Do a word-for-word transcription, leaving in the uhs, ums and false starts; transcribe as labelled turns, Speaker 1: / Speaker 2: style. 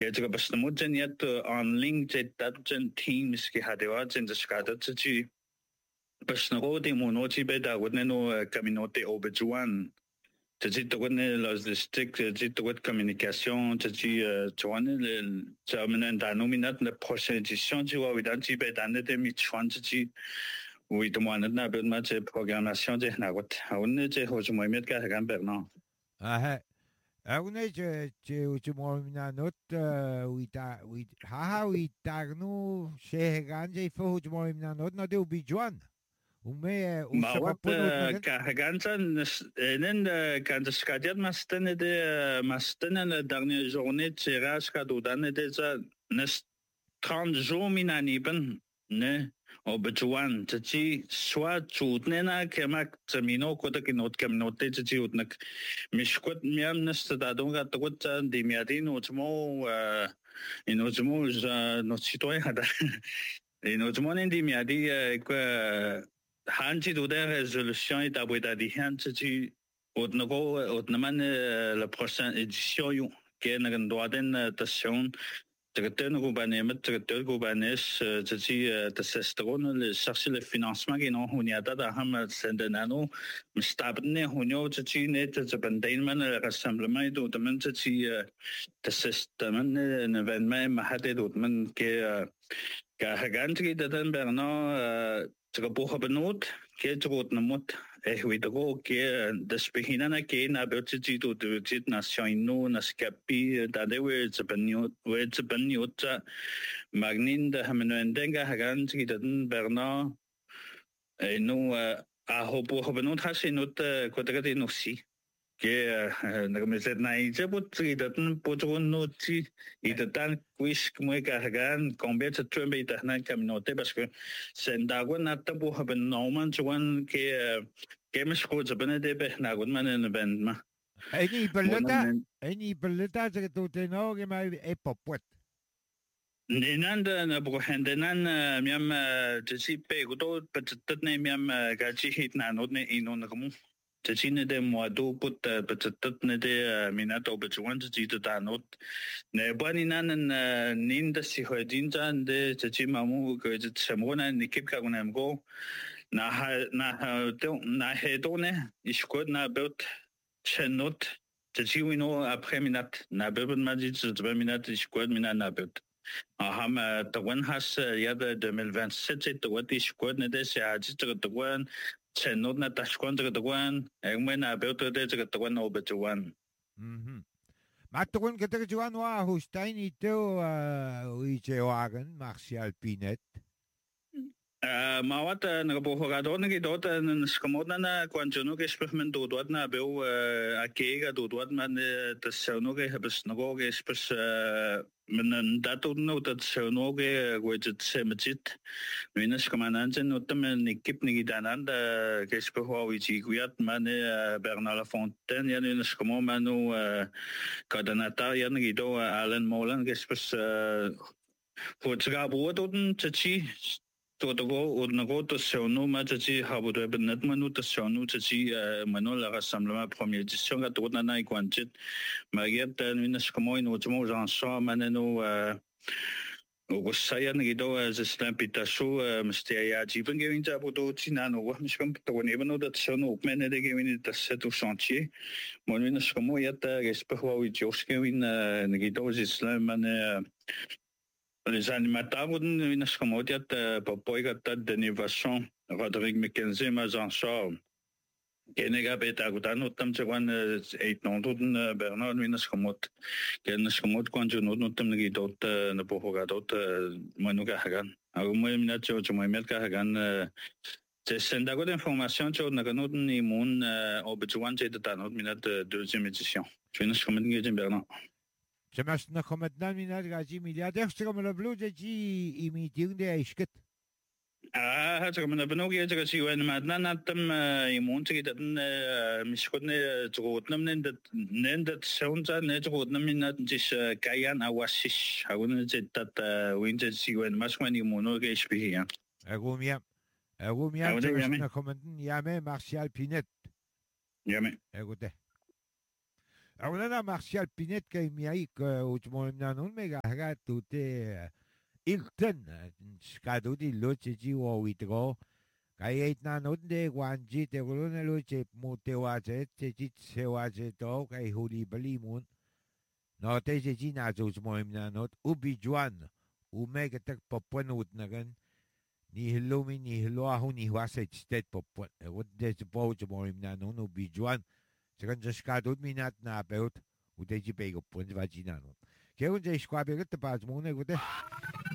Speaker 1: Ja,这个不是目前也的 online 在大阵 Teams 给下的话，真的是搞到自己不是那个的么？我这边的我那个 community oberjuan，这是这个呢 logistic，这是这个 communication，这是主要呢，咱们呢，但我们那那 prochaine édition 就话为咱这边咱那的米传自己。为的么？那边嘛，这 programmation 这那个，我呢这好像没咩个干白喏。
Speaker 2: 啊嘿，啊我呢这这我就莫那 not 为大为哈哈为大努些干这副就莫那 not 那就比转，我们我
Speaker 1: 嘛，我
Speaker 2: 什么不能
Speaker 1: 的干干真，恁的干这时间嘛，是那的嘛，是那的当年 journée 这个是个多的那的这那trente jours 米那尼本呢。وبجوان تجي سوا تشوتنا كما تمينو كوتا كنوت كمنوت تجي وتنك مش كوت ميام نستدادون غا تقوت دي ميادين وتمو إنو تمو نوتشيتوي هذا إنو تمو ندي ميادي كو هانجي دودا ريزولوشن يتابو يتادي هان تجي وتنكو وتنمان la prochaine édition يو كي نغندوادن تسيون这个对那个半年嘛，这个对个半年是自己呃，这是这个呢，实施了 financement 给侬后年的，但他们现在那侬，是大部分呢后年自己呢，这这本地嘛那个 assemblement 都他们自己呃，这是他们呢那边嘛嘛还得都他们给呃，给还干这个的那边呢呃，这个不合本诺，给这个那么。Eh, weet ik ook, dus beginnen na ke na beurt je to de dit na shino na skapi da de we ze benyo we ze benyo ta magnin de hameno endenga hagan ti den berna e no a hopo hopo ta se no te ko te no si ke na me se na i je but ti den po to no ti i de tan quiz mo ka hagan combien te trembe ta na communauté parce que c'est ndago na ta po hopo no man chuan ke Games goed, ze binnen de weg naar goed man in de band maar.
Speaker 2: En die belutta, en die belutta ze tot de nog maar epopot.
Speaker 1: Nee, nan de na brohen de nan miam de si pe goed bet dat ne miam gachi hit na not ne in on kom. De sine de mo do put bet dat ne de minato bet want ze de da not. Ne bani nan nin de si hodin dan de ze chi mamu ge ze semona ne kip ka gonam go. Na na na hedone is goed na beurt chenot te ziwino après minat na beurt majid twee minat is goed minat na beurt aham de wan has ja de tweeduizend vijfentwintig de wat is goed ne des ja dit de wan chenot na tashkon de wan en men na beurt de de wan over de wan
Speaker 2: mhm maar toen ik het gewoon wa hoestein niet hoe je wagen Martial Pinet.
Speaker 1: Uh, maar wat uh, na po hogador na gidot na skamot na na kwanjono ke experiment do dot na beu uh, akega do dot man de sono ke habes na go ke spes men dato no dat sono ke go het semajit men skamanan jen no tam ni kip ni gidanan da ke spe ho wi chi guyat man Bernard Lafontaine ya ni skamo manu coordinator ya ni do Alan Molan ke spes ho tsga bo do tchi to to go on go to sono ma tsi ha bo de net manu to sono tsi manu la rassemblement première édition ga to na na ikwanchit ma yet ni skamo no tmo jan so maneno o saya ni do ze stampita so mste ya jiven gevin ja bo to tina no wa mishkam to ne bano dat sono op mene de gevin dat set au chantier mon ni skamo yet gespeho wi joskevin ni do ze slam man Les animateurs wurden in das Komodiat Papoigat de Innovation Rodrigue McKenzie Mazanchor. Kenega beta gutan utam chwan eight nondun Bernard in das Komod. Ken das Komod kwanjo notum ngi dot na pohoga dot manuga hagan. Au mo mina cho cho mo melka hagan c'est senda god information cho na kanot ni mon objuan che de not mina de deuxième édition. Je ne sais ngi Bernard.
Speaker 2: Zumast na komet na minat gaji milliardaire stra me le blue de ji i meeting de isket.
Speaker 1: Ah, het komt er nog eens als je een maand na hem iemand die dat misschien niet zo goed neemt, dat niet dat zo'n zijn niet zo goed neemt, dat is kayan awasis. Gewoon is dat winter zie een misschien iemand nog eens spelen.
Speaker 2: Agumia, agumia, zumast na komet ja me Martial Pinet.
Speaker 1: Ja me.
Speaker 2: Egote. Aunana Martial Pinet kay miaik utmoim nanon mega hagat ute Ilton skadu di loche ji o witro kay ait nanon de wanji te golona loche mote waje te jit se waje to kay huli balimun no te je ji na zo utmoim nanot ubi juan u mega tak popwenut nagan ni hilumi ni hiloahu ni wase stet popwen wat de bo utmoim nanon ubi juan Segan skadut minat na beut u de ji bego pun vaginano. Ke un je skwabe get pas mone gute.